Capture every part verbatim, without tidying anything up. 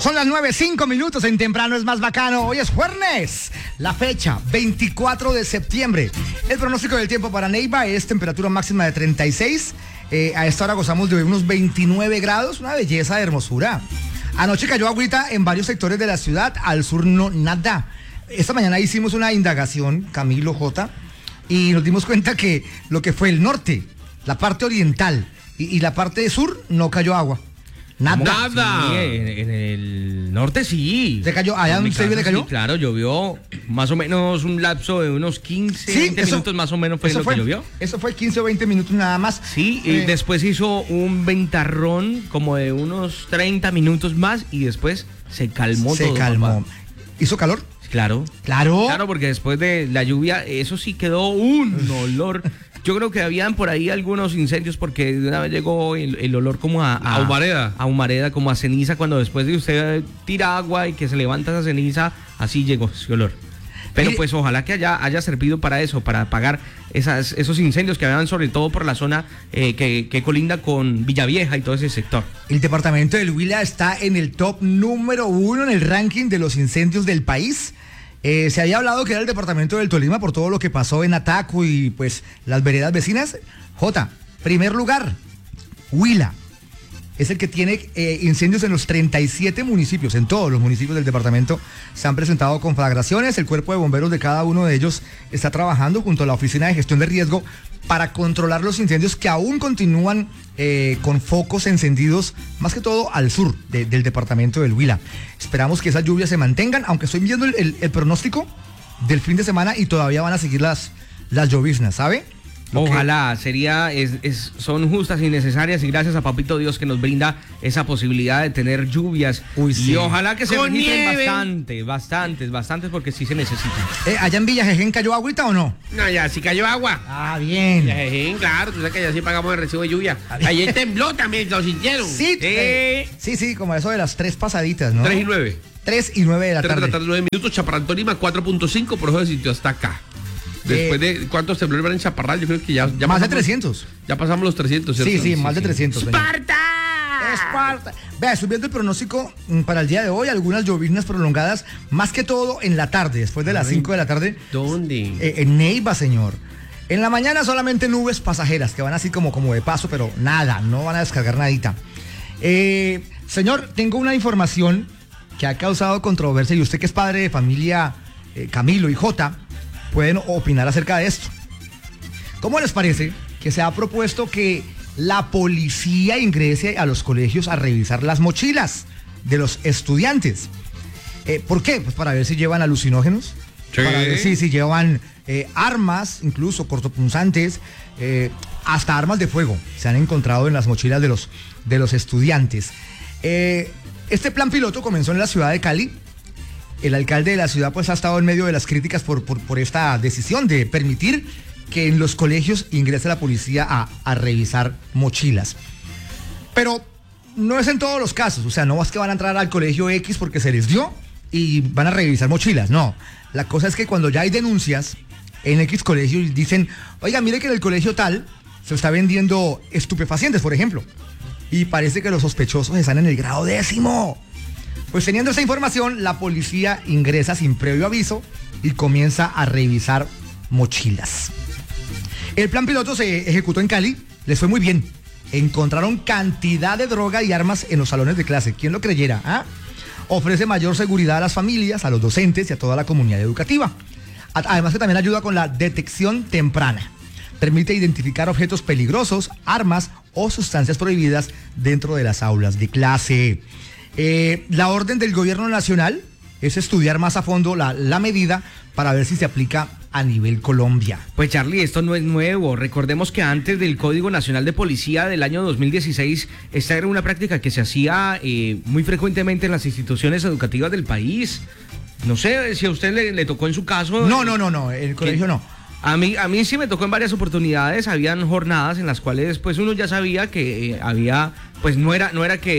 Son las nueve, cinco minutos en Temprano es más bacano. Hoy es jueves, la fecha veinticuatro de septiembre. El pronóstico del tiempo para Neiva es temperatura máxima de treinta y seis. Eh, a esta hora gozamos de unos veintinueve grados, una belleza de hermosura. Anoche cayó agüita en varios sectores de la ciudad, al sur no nada. Esta mañana hicimos una indagación, Camilo J, y nos dimos cuenta que lo que fue el norte, la parte oriental y, y la parte sur no cayó agua. Nada. Nada. Sí, en, en el norte sí. ¿Se cayó? ¿Allá en Sevilla le cayó? Sí, claro, llovió más o menos un lapso de unos quince, sí, veinte eso, minutos más o menos fue lo fue, que llovió. Eso fue quince o veinte minutos nada más. Sí, eh, y después hizo un ventarrón como de unos treinta minutos más y después se calmó se todo. Se calmó. Papá. ¿Hizo calor? Claro. Claro. Claro, porque después de la lluvia, eso sí quedó un olor. Yo creo que habían por ahí algunos incendios porque de una vez llegó el, el olor como a, a... A humareda. A humareda, como a ceniza, cuando después de usted tira agua y que se levanta esa ceniza, así llegó ese olor. Pero Mire, pues ojalá que haya, haya servido para eso, para apagar esas, esos incendios que habían sobre todo por la zona eh, que, que colinda con Villavieja y todo ese sector. El departamento del Huila está en el top número uno en el ranking de los incendios del país. Eh, se había hablado que era el departamento del Tolima por todo lo que pasó en Ataco y pues las veredas vecinas. J, primer lugar, Huila. Es el que tiene eh, incendios en los treinta y siete municipios, en todos los municipios del departamento se han presentado conflagraciones. El cuerpo de bomberos de cada uno de ellos está trabajando junto a la Oficina de Gestión de Riesgo para controlar los incendios que aún continúan eh, con focos encendidos, más que todo al sur de, del departamento del Huila. Esperamos que esas lluvias se mantengan, aunque estoy viendo el, el, el pronóstico del fin de semana y todavía van a seguir las, las lloviznas, ¿sabe? Ojalá, sería, es, es, son justas y necesarias y gracias a Papito Dios que nos brinda esa posibilidad de tener lluvias. Uy, sí. Y ojalá que se Con registren nieve. bastante, bastantes, bastantes porque sí se necesitan. Eh, ¿Allá en Villajejen cayó agüita o no? No, ya sí cayó agua. Ah, bien. Ya, jejín, claro, tú sabes que ya sí pagamos el recibo de lluvia. Ayer tembló también, ¿lo sintieron? Sí, eh, sí, sí, como eso de las tres pasaditas, ¿no? tres y nueve. tres y nueve de la tres de tarde. la tarde, nueve minutos. Chaparral Tolima, cuatro punto cinco, por eso se sintió hasta acá. Después Eh, de cuántos temblores van en Chaparral, yo creo que ya, ya más de pasamos- trescientos. Ya pasamos los trescientos, ¿cierto? Sí, sí, más de trescientos. señor. ¡Esparta! Esparta. Vea, subiendo el pronóstico mm, para el día de hoy, algunas lloviznas prolongadas, más que todo en la tarde, después de las cinco de la tarde. ¿Dónde? Eh, en Neiva, señor. En la mañana solamente nubes pasajeras, que van así como, como de paso, pero nada, no van a descargar nadita. Eh, señor, tengo una información que ha causado controversia y usted que es padre de familia, eh, Camilo y Jota, pueden opinar acerca de esto. ¿Cómo les parece que se ha propuesto que la policía ingrese a los colegios a revisar las mochilas de los estudiantes? Eh, ¿Por qué? Pues para ver si llevan alucinógenos, Sí. para ver si, si llevan eh, armas, incluso cortopunzantes, eh, hasta armas de fuego se han encontrado en las mochilas de los, de los estudiantes. Eh, este plan piloto comenzó en la ciudad de Cali. El alcalde de la ciudad pues ha estado en medio de las críticas por, por, por esta decisión de permitir que en los colegios ingrese la policía a, a revisar mochilas. Pero no es en todos los casos, o sea, no es que van a entrar al colegio X porque se les dio y van a revisar mochilas, no. La cosa es que cuando ya hay denuncias en X colegio y dicen, oiga, mire que en el colegio tal se está vendiendo estupefacientes, por ejemplo, y parece que los sospechosos están en el grado décimo. Pues teniendo esa información, la policía ingresa sin previo aviso y comienza a revisar mochilas. El plan piloto se ejecutó en Cali, les fue muy bien. Encontraron cantidad de droga y armas en los salones de clase. ¿Quién lo creyera? ¿Ah? Ofrece mayor seguridad a las familias, a los docentes y a toda la comunidad educativa. Además que también ayuda con la detección temprana. Permite identificar objetos peligrosos, armas o sustancias prohibidas dentro de las aulas de clase. Eh, la orden del gobierno nacional es estudiar más a fondo la, la medida para ver si se aplica a nivel Colombia. Pues Charlie, esto no es nuevo. Recordemos que antes del Código Nacional de Policía del año dos mil dieciséis, esta era una práctica que se hacía eh, muy frecuentemente en las instituciones educativas del país. No sé si a usted le, le tocó en su caso. No, no, no, no, en el colegio no. A mí, a mí sí me tocó en varias oportunidades, habían jornadas en las cuales pues uno ya sabía que eh, había, pues no era, no era que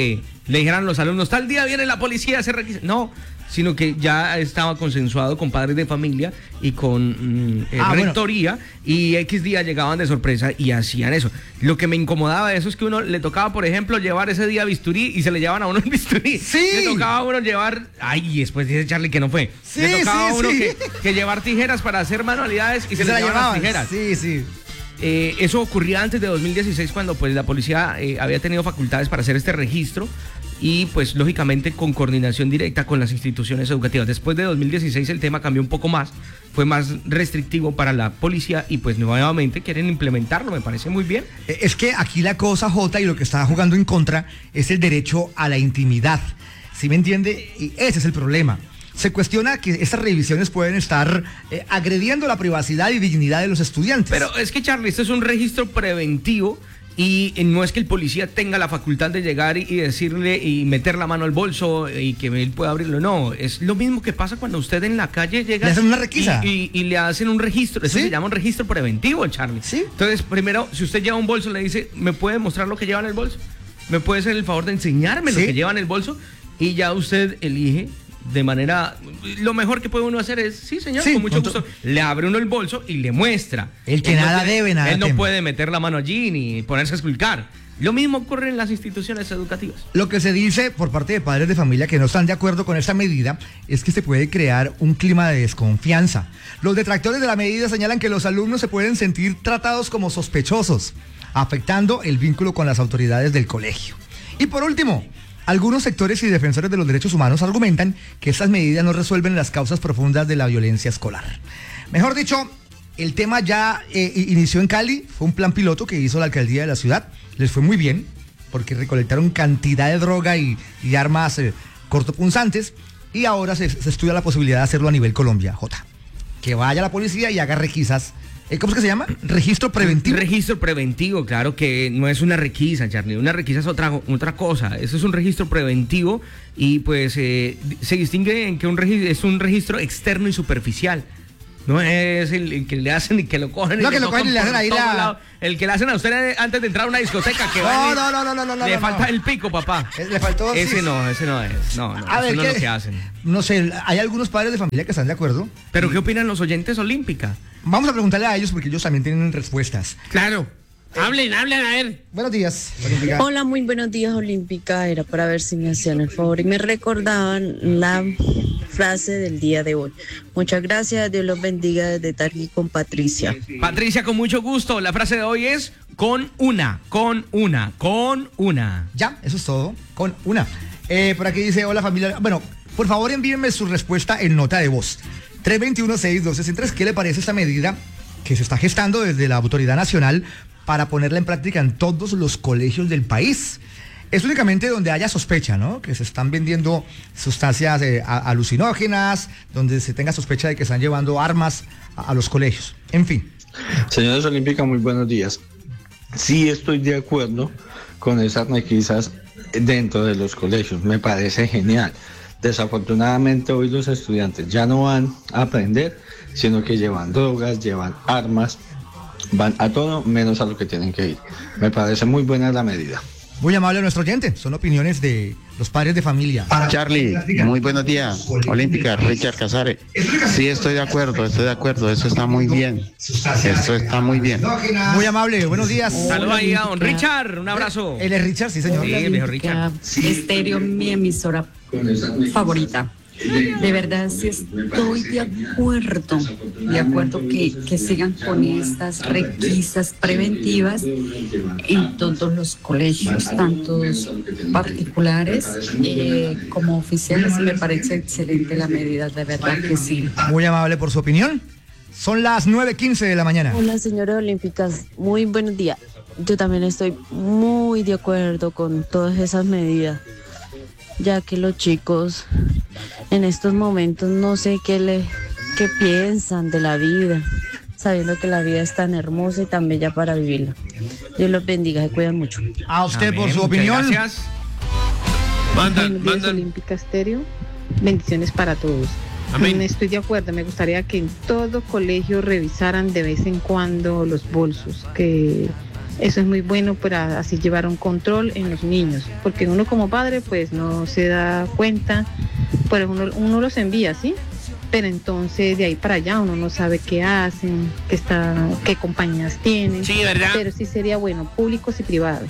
le dijeran a los alumnos, tal día viene la policía a hacer requisa. No, sino que ya estaba consensuado con padres de familia y con mm, eh, Ah, bueno. rectoría, y X día llegaban de sorpresa y hacían eso. Lo que me incomodaba de eso es que uno le tocaba, por ejemplo, llevar ese día bisturí y se le llevaban a uno el bisturí. Sí. Le tocaba a uno llevar, ay, después dice Charlie que no fue. Sí, le tocaba sí, a uno sí. que, que llevar tijeras para hacer manualidades y se, Se le la llevaban las llevaban. tijeras. Sí, sí. Eh, eso ocurría antes de dos mil dieciséis, cuando pues la policía eh, había tenido facultades para hacer este registro y pues lógicamente con coordinación directa con las instituciones educativas. Después de dos mil dieciséis el tema cambió un poco más, fue más restrictivo para la policía y pues nuevamente quieren implementarlo, me parece muy bien. Eh, Es que aquí la cosa, Jota, y lo que está jugando en contra es el derecho a la intimidad. ¿Sí me entiende? Y ese es el problema. Se cuestiona que estas revisiones pueden estar eh, agrediendo la privacidad y dignidad de los estudiantes. Pero es que, Charlie, esto es un registro preventivo y no es que el policía tenga la facultad de llegar y, y decirle y meter la mano al bolso y que él pueda abrirlo. No, es lo mismo que pasa cuando usted en la calle llega... Le hacen una requisa. Y, y- y le hacen un registro. Eso ¿Sí? se llama un registro preventivo, Charlie. ¿Sí? Entonces, primero, si usted lleva un bolso, le dice, ¿me puede mostrar lo que lleva en el bolso? ¿Me puede hacer el favor de enseñarme ¿Sí? lo que lleva en el bolso? Y ya usted elige de manera... Lo mejor que puede uno hacer es, sí, señor, Sí, con mucho con to- gusto. Le abre uno el bolso y le muestra. El que Él no nada tiene- debe, nada Él no teme. puede meter la mano allí ni ponerse a explicar. Lo mismo ocurre en las instituciones educativas. Lo que se dice por parte de padres de familia que no están de acuerdo con esta medida es que se puede crear un clima de desconfianza. Los detractores de la medida señalan que los alumnos se pueden sentir tratados como sospechosos, afectando el vínculo con las autoridades del colegio. Y por último, algunos sectores y defensores de los derechos humanos argumentan que estas medidas no resuelven las causas profundas de la violencia escolar. Mejor dicho, el tema ya eh, inició en Cali, fue un plan piloto que hizo la alcaldía de la ciudad, les fue muy bien, porque recolectaron cantidad de droga y, y armas eh, cortopunzantes, y ahora se, se estudia la posibilidad de hacerlo a nivel Colombia, J. Que vaya la policía y haga requisas. Eh, ¿Cómo es que se llama? Registro preventivo. Registro preventivo, claro que no es una requisa, Charlie. Una requisa es otra, otra cosa. Eso es un registro preventivo y pues eh, se distingue en que un registro, es un registro externo y superficial. No es el, el que le hacen y que lo cogen. No, y que lo tocan cogen y le por hacen ahí todo la- lado. El que le hacen a usted antes de entrar a una discoteca. Que No, va y- no, no, no, no, no, Le no, falta no. el pico, papá. Eh, le faltó, sí, Ese sí. no, ese no es. No, no, A eso ver, no ¿qué? es lo que hacen. No sé, hay algunos padres de familia que están de acuerdo. Pero ¿qué opinan los oyentes olímpica? Vamos a preguntarle a ellos porque ellos también tienen respuestas. Claro. Hablen, hablen, a ver. Buenos días. Olímpica. Hola, muy buenos días, Olímpica. Era para ver si me hacían el favor y me recordaban la frase del día de hoy. Muchas gracias, Dios los bendiga desde Tarqui con Patricia. Patricia, con mucho gusto. La frase de hoy es con una, con una, con una. Ya, eso es todo. Con una. Eh, por aquí dice, hola familia. Bueno, por favor envíenme su respuesta en nota de voz. tres dos uno, seis uno dos tres. ¿Qué le parece esta medida que se está gestando desde la autoridad nacional para ponerla en práctica en todos los colegios del país? Es únicamente donde haya sospecha, ¿no? Que se están vendiendo sustancias eh, a- alucinógenas, donde se tenga sospecha de que están llevando armas a, a los colegios. En fin. Señores Olímpica, muy buenos días. Sí estoy de acuerdo con esas requisas dentro de los colegios, me parece genial. Desafortunadamente hoy los estudiantes ya no van a aprender, sino que llevan drogas, llevan armas, van a todo menos a lo que tienen que ir. Me parece muy buena la medida. Muy amable a nuestro oyente. Son opiniones de los padres de familia. Charlie, muy buenos días. Olímpica, Richard Casares. Sí, estoy de acuerdo, estoy de acuerdo. Eso está muy bien. Eso está muy bien. Muy amable. Buenos días. Saludos ahí a don Olímpica. Richard. Un abrazo. Él es Richard, sí, señor. Sí, el viejo Richard. Estéreo, mi emisora favorita. De verdad, sí estoy de acuerdo, de acuerdo que, que sigan con estas requisas preventivas en todos los colegios, tanto particulares eh, como oficiales. Me parece excelente la medida, de verdad que sí. Muy amable por su opinión. Son las nueve quince de la mañana. Hola, señores Olímpicas. Muy buenos días. Yo también estoy muy de acuerdo con todas esas medidas, ya que los chicos en estos momentos no sé qué le qué piensan de la vida, sabiendo que la vida es tan hermosa y tan bella para vivirla. Dios los bendiga, se cuidan mucho. A usted Amén, por su muchas opinión. Gracias. Mandan, Buenos días, mandan. Olímpica Estéreo. Bendiciones para todos. Amén. Estoy de acuerdo, me gustaría que en todo colegio revisaran de vez en cuando los bolsos, que Eso es muy bueno para así llevar un control en los niños, porque uno como padre pues no se da cuenta, pues uno, uno los envía, ¿sí? Pero entonces de ahí para allá uno no sabe qué hacen, qué, está, qué compañías tienen. Sí, ¿verdad? Pero sí sería bueno, públicos y privados.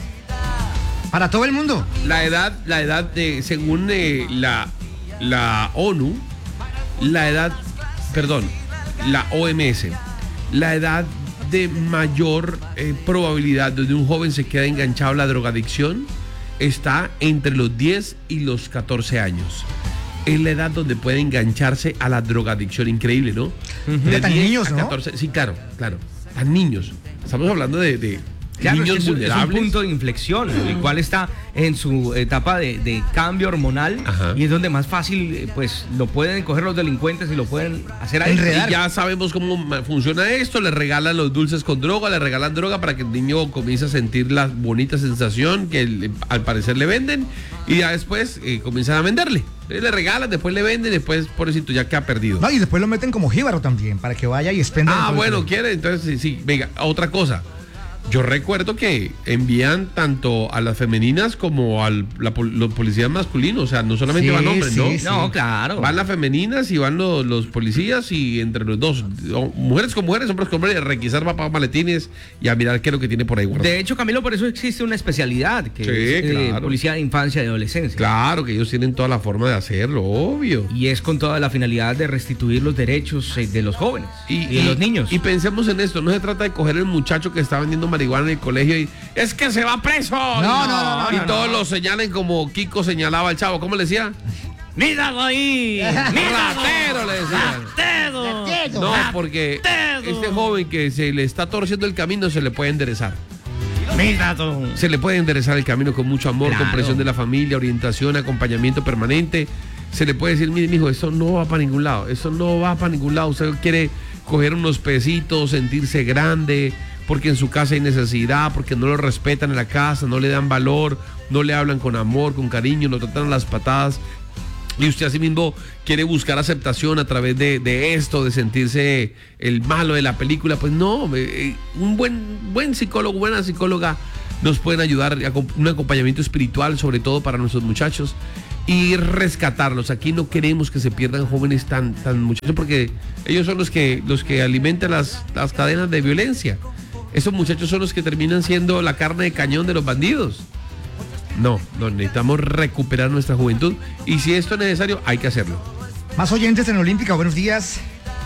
Para todo el mundo. La edad, la edad de, según eh, la, la ONU, la edad, perdón, la O M S, la edad de mayor eh, probabilidad donde un joven se queda enganchado a la drogadicción está entre los diez y los catorce años. Es la edad donde puede engancharse a la drogadicción. Increíble, ¿no? Uh-huh. De tan niños, ¿no? catorce, sí, claro, claro. Tan niños. Estamos hablando de, de claro, niños es, vulnerables. Es un punto de inflexión, el cual está en su etapa de, de cambio hormonal. Ajá. Y es donde más fácil pues lo pueden coger los delincuentes y lo pueden hacer ahí. Y ya sabemos cómo funciona esto, le regalan los dulces con droga, le regalan droga para que el niño comience a sentir la bonita sensación que el, al parecer le venden y ya después eh, comienzan a venderle. Le regalan, después le venden, después pobrecito ya queda perdido. No, y después lo meten como jíbaro también, para que vaya y expenda. Ah, bueno, quiere, entonces sí, sí, venga, otra cosa. Yo recuerdo que envían tanto a las femeninas como a la, los policías masculinos, o sea, no solamente sí, van hombres, sí, ¿no? Sí. No, claro. Van las femeninas y van los, los policías y entre los dos, mujeres con mujeres, hombres con hombres, a requisar papás maletines y a mirar qué es lo que tiene por ahí guardado. De hecho, Camilo, por eso existe una especialidad, que sí, es claro. eh, policía de infancia y adolescencia. Claro, que ellos tienen toda la forma de hacerlo, obvio. Y es con toda la finalidad de restituir los derechos eh, de los jóvenes y, y de y, los niños. Y pensemos en esto, no se trata de coger el muchacho que está vendiendo marihuana en el colegio y es que se va preso. No, no, no, no. Y no, todos no. lo señalen como Kiko señalaba al chavo. ¿Cómo le decía? ¡Míralo ahí! ¡Ratero! Le decían. ¡Ratero! No, porque este joven que se le está torciendo el camino se le puede enderezar. ¡Míralo! Se le puede enderezar el camino con mucho amor, claro. comprensión de la familia, orientación, acompañamiento permanente. Se le puede decir, mire, mijo, eso no va para ningún lado. Eso no va para ningún lado. Usted quiere coger unos pesitos, sentirse grande, porque en su casa hay necesidad, porque no lo respetan en la casa, no le dan valor, no le hablan con amor, con cariño, lo tratan a las patadas. Y usted así mismo quiere buscar aceptación a través de, de esto, de sentirse el malo de la película. Pues no, eh, un buen, buen psicólogo, buena psicóloga nos pueden ayudar, un acompañamiento espiritual, sobre todo para nuestros muchachos, y rescatarlos. Aquí no queremos que se pierdan jóvenes tan, tan muchachos, porque ellos son los que, los que alimentan las, las cadenas de violencia. Esos muchachos son los que terminan siendo la carne de cañón de los bandidos. No, no, necesitamos recuperar nuestra juventud y si esto es necesario, hay que hacerlo. Más oyentes en Olímpica, buenos días.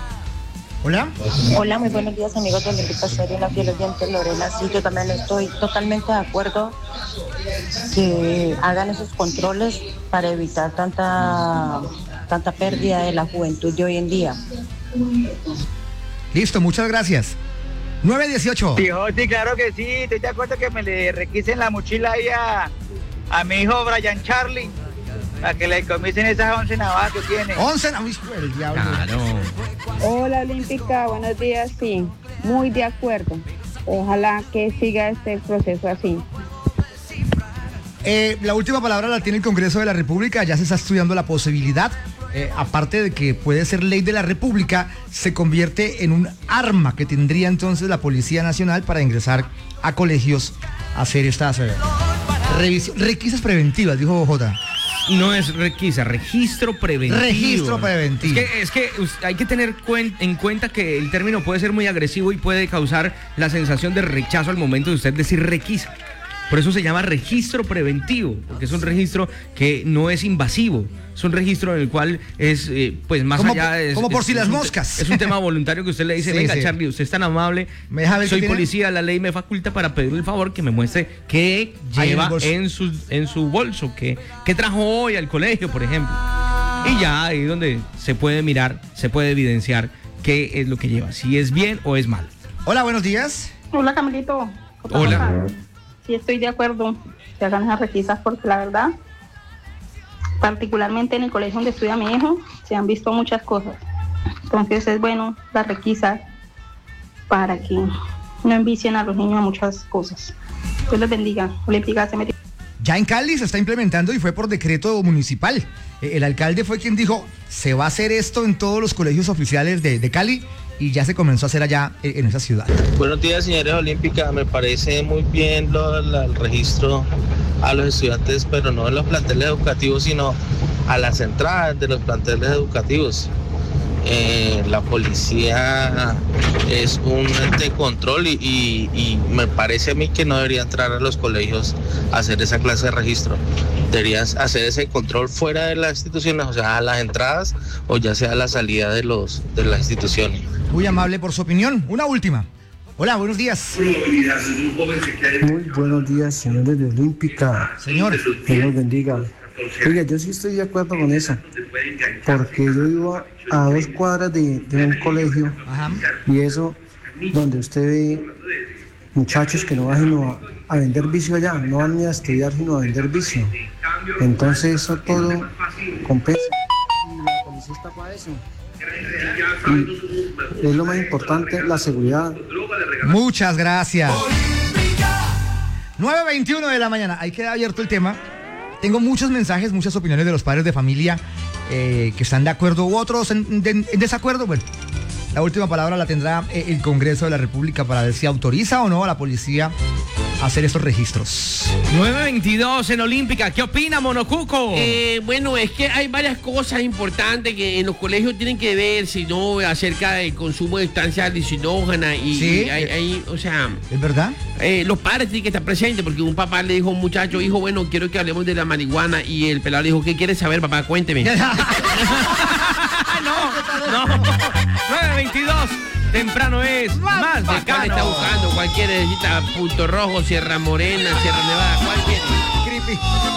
Hola. Hola, muy buenos días, amigos de Olímpica Serie, la fiel oyente Lorena. Sí, yo también estoy totalmente de acuerdo que hagan esos controles para evitar tanta, tanta pérdida de la juventud de hoy en día. Listo, muchas gracias. nueve dieciocho. Sí, sí, claro que sí. Estoy de acuerdo que me le requisen la mochila ahí a, a mi hijo Brian Charlie, para que le comisen esas once navajas que tiene. once navajas, el diablo. Claro. Hola, Olímpica, buenos días. Sí, muy de acuerdo. Ojalá que siga este proceso así. Eh, la última palabra la tiene el Congreso de la República. Ya se está estudiando la posibilidad. Eh, aparte de que puede ser ley de la República, se convierte en un arma que tendría entonces la Policía Nacional para ingresar a colegios a hacer estas eh, revisiones, requisas preventivas, dijo Jota. No es requisa, registro preventivo. Registro preventivo. Es que, es que hay que tener cuen- en cuenta que el término puede ser muy agresivo y puede causar la sensación de rechazo al momento de usted decir requisa. Por eso se llama registro preventivo, porque es un registro que no es invasivo. Es un registro en el cual es, eh, pues más como, allá... Es, como por es, si es las un, moscas. Es un tema voluntario que usted le dice, sí, venga, sí. Charlie, usted es tan amable, ¿Me deja ver soy qué policía, tiene? la ley me faculta para pedirle el favor que me muestre qué lleva en, en, su, en su bolso, qué, qué trajo hoy al colegio, por ejemplo. Y ya ahí donde se puede mirar, se puede evidenciar qué es lo que lleva, si es bien o es mal. Hola, buenos días. Hola, Camilito. Hola. Sí, estoy de acuerdo que hagan esas requisas porque la verdad, particularmente en el colegio donde estudia mi hijo, se han visto muchas cosas. Entonces es bueno las requisas para que no envicien a los niños a muchas cosas. Dios les bendiga. Olímpica se metió. Ya en Cali se está implementando y fue por decreto municipal. Eh, el alcalde fue quien dijo, se va a hacer esto en todos los colegios oficiales de, de Cali y ya se comenzó a hacer allá en esa ciudad. Buenos días, señores Olímpica. Me parece muy bien lo, la, el registro a los estudiantes, pero no en los planteles educativos, sino a las entradas de los planteles educativos. Eh, la policía es un ente de control y, y, y me parece a mí que no debería entrar a los colegios a hacer esa clase de registro. Deberías hacer ese control fuera de las instituciones, o sea, a las entradas o ya sea a la salida de los de las instituciones. Muy amable por su opinión. Una última. Hola, buenos días. Muy buenos días, señores de Olímpica. Señor. Dios los bendiga. Oiga, yo sí estoy de acuerdo con eso, porque yo vivo a dos cuadras de, de un colegio. Ajá. Y eso, donde usted ve muchachos que no van sino a, a vender vicio allá, no van ni a estudiar sino a vender vicio. Entonces eso todo compensa y la policía está para eso. Y es lo más importante, la seguridad. Muchas gracias. nueve veintiuno de la mañana, ahí queda abierto el tema. Tengo muchos mensajes, muchas opiniones de los padres de familia eh, que están de acuerdo u otros en, de, en desacuerdo. Bueno, la última palabra la tendrá eh, el Congreso de la República para ver si autoriza o no a la policía a hacer estos registros. nueve veintidós en Olímpica. ¿Qué opina, Monocuco? Eh, bueno, es que hay varias cosas importantes que en los colegios tienen que ver, si no, acerca del consumo de sustancias alucinógenas y, ¿Sí? y hay, hay, o sea... ¿Es verdad? Eh, los padres tienen que estar presentes porque un papá le dijo a un muchacho, hijo, bueno, quiero que hablemos de la marihuana y el pelado le dijo, ¿qué quieres saber, papá? Cuénteme. no, no. nueve veintidós. Temprano es más, más de ¿Cuál está buscando? Cualquiera necesita Punto Rojo, Sierra Morena, Sierra Nevada, ¿cuál quiere? Creepy.